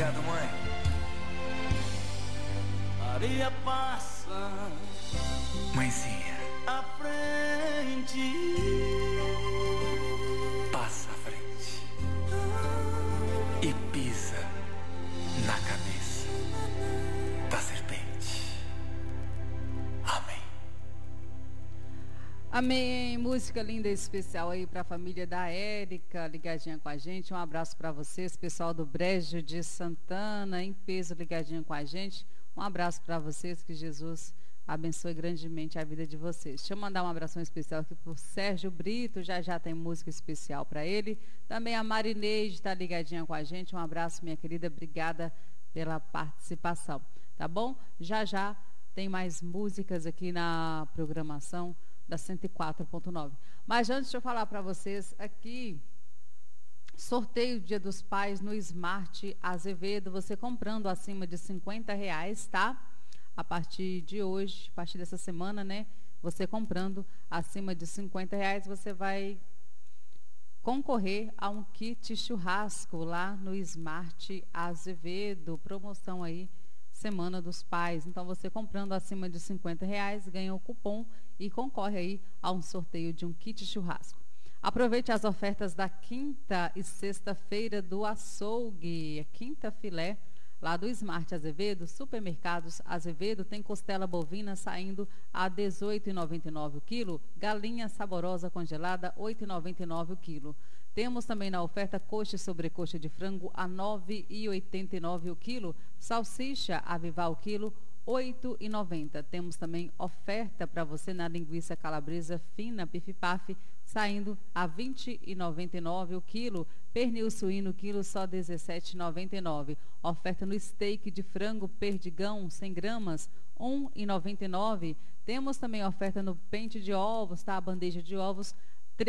Obrigado, mãe. Maria passa, Mãezinha, à frente. passa à frente e pisa na cabeça da serpente. Amém. Amém. Música linda e especial aí para a família da Érica, ligadinha com a gente. Um abraço para vocês, pessoal do Brejo de Santana, em peso, ligadinha com a gente. Um abraço para vocês, que Jesus abençoe grandemente a vida de vocês. Deixa eu mandar um abração especial aqui para o Sérgio Brito, já tem música especial para ele. Também a Marineide está ligadinha com a gente. Um abraço, minha querida, obrigada pela participação, tá bom? Já tem mais músicas aqui na programação da 104.9. Mas antes, deixa eu falar para vocês aqui, sorteio Dia dos Pais no Smart Azevedo, você comprando acima de R$50, tá? A partir de hoje, a partir dessa semana, né? Você comprando acima de R$50, você vai concorrer a um kit churrasco lá no Smart Azevedo, promoção aí, Semana dos Pais. Então, você comprando acima de R$50, ganha o cupom e concorre aí a um sorteio de um kit churrasco. Aproveite as ofertas da quinta e sexta-feira do açougue, a quinta filé lá do Smart Azevedo. Supermercados Azevedo tem costela bovina saindo a R$ 18,99 o quilo, galinha saborosa congelada R$ 8,99 o quilo. Temos também na oferta coxa e sobrecoxa de frango a R$ 9,89 o quilo, salsicha Avivar o quilo R$ 8,90. Temos também oferta para você na linguiça calabresa fina Pif-Paf, saindo a R$ 20,99 o quilo. Pernil suíno quilo só R$ 17,99. Oferta no steak de frango perdigão 100 gramas, R$ 1,99. Temos também oferta no pente de ovos, tá? A bandeja de ovos R$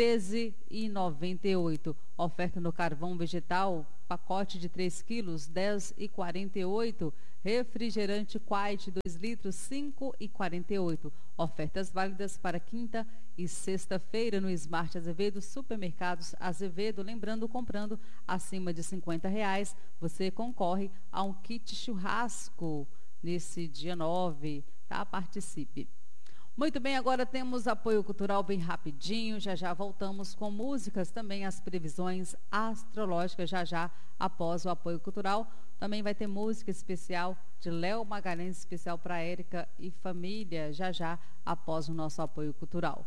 13,98. Oferta no carvão vegetal, pacote de 3 quilos, R$ 10,48. Refrigerante Quite 2 litros, R$ 5,48. Ofertas válidas para quinta e sexta-feira no Smart Azevedo, Supermercados Azevedo. Lembrando, comprando acima de R$50, você concorre a um kit churrasco nesse dia 9, tá? Participe. Muito bem, agora temos apoio cultural bem rapidinho, já voltamos com músicas, também as previsões astrológicas, já após o apoio cultural. Também vai ter música especial de Léo Magalhães, especial para Érica e família, já após o nosso apoio cultural.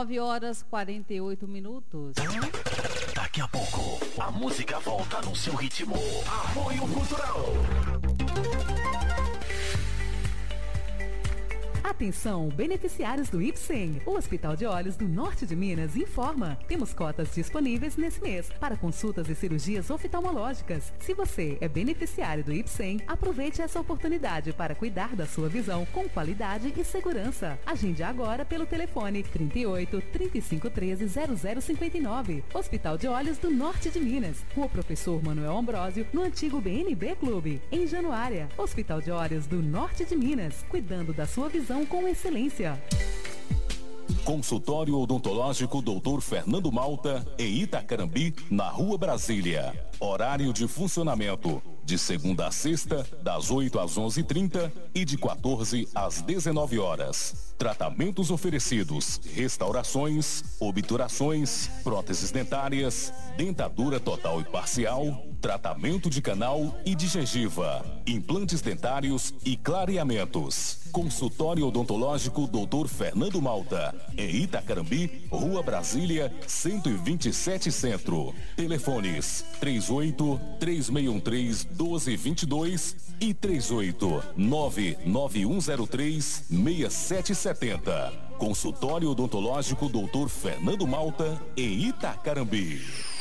9h48. Daqui a pouco, a música volta no seu ritmo. Apoio cultural. Atenção, beneficiários do IPSEM. O Hospital de Olhos do Norte de Minas informa. Temos cotas disponíveis nesse mês para consultas e cirurgias oftalmológicas. Se você é beneficiário do IPSEM, aproveite essa oportunidade para cuidar da sua visão com qualidade e segurança. Agende agora pelo telefone 38 35 13 0059. Hospital de Olhos do Norte de Minas. Rua Professor Manuel Ambrósio, no antigo BNB Clube, em Januária. Hospital de Olhos do Norte de Minas, cuidando da sua visão com excelência. Consultório Odontológico Dr. Fernando Malta, em Itacarambi, na Rua Brasília. Horário de funcionamento: de segunda a sexta, das 8 às 11h30 e de 14 às 19 horas. Tratamentos oferecidos: restaurações, obturações, próteses dentárias, dentadura total e parcial, tratamento de canal e de gengiva, implantes dentários e clareamentos. Consultório Odontológico Dr. Fernando Malta, em Itacarambi, Rua Brasília, 127 Centro. Telefones 38-3613-1222 e 38-99103-6770. Consultório Odontológico Dr. Fernando Malta, em Itacarambi.